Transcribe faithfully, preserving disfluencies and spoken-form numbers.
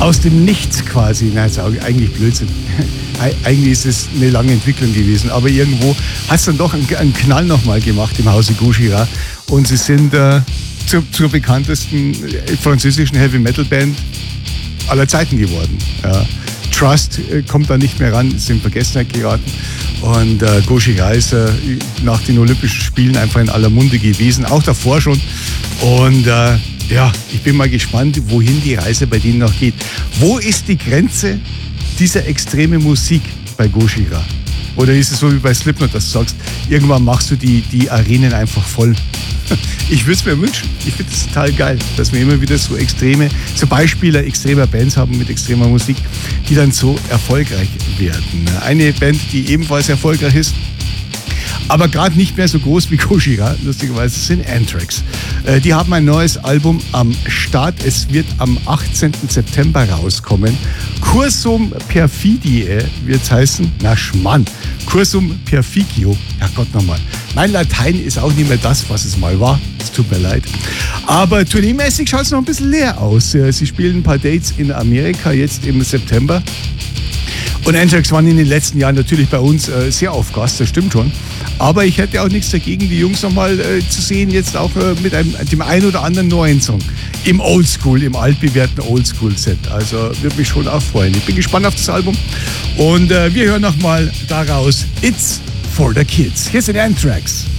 aus dem Nichts quasi. Nein, ist eigentlich Blödsinn. Eigentlich ist es eine lange Entwicklung gewesen, aber irgendwo hat es dann doch einen, einen Knall nochmal gemacht im Hause Gojira und sie sind äh, zur, zur bekanntesten französischen Heavy-Metal-Band aller Zeiten geworden. Ja. Trust äh, kommt da nicht mehr ran, ist in Vergessenheit geraten und äh, Gojira ist äh, nach den Olympischen Spielen einfach in aller Munde gewesen, auch davor schon und äh, ja, ich bin mal gespannt, wohin die Reise bei denen noch geht. Wo ist die Grenze dieser extreme Musik bei Gojira? Oder ist es so wie bei Slipknot, dass du sagst, irgendwann machst du die, die Arenen einfach voll? Ich würde es mir wünschen. Ich finde es total geil, dass wir immer wieder so extreme, so Beispiele extremer Bands haben mit extremer Musik, die dann so erfolgreich werden. Eine Band, die ebenfalls erfolgreich ist, aber gerade nicht mehr so groß wie Gojira, lustigerweise, sind Anthrax. Äh, die haben ein neues Album am Start. Es wird am achtzehnten September rauskommen. Cursum Perfidiae wird es heißen. Na Schmann. Cursum Perficio. Ja Gott nochmal. Mein Latein ist auch nicht mehr das, was es mal war. Es tut mir leid. Aber tourneemäßig schaut es noch ein bisschen leer aus. Sie spielen ein paar Dates in Amerika jetzt im September. Und Anthrax waren in den letzten Jahren natürlich bei uns äh, sehr auf Gast, das stimmt schon. Aber ich hätte auch nichts dagegen, die Jungs nochmal äh, zu sehen, jetzt auch äh, mit einem, dem einen oder anderen neuen Song. Im Oldschool, im altbewährten Oldschool-Set. Also würde mich schon auch freuen. Ich bin gespannt auf das Album. Und äh, wir hören nochmal daraus It's for the Kids. Hier sind Anthrax.